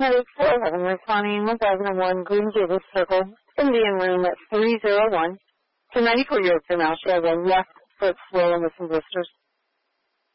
Medic 411 responding 1001 Green Gables Circle, Indian Room at 301. To 94-year-old female, she has a left foot swollen with some blisters.